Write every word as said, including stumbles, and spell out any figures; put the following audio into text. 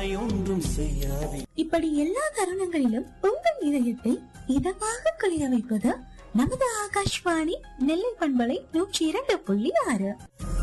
ஒன்றும் செய்யாதே. இப்படி எல்லா தருணங்களிலும் உங்கள் இதயத்தை இதமாக குளிர வைப்பது நமது ஆகாஷ்வாணி நெல்லை பண்பலை நூற்றி இரண்டு புள்ளி ஆறு.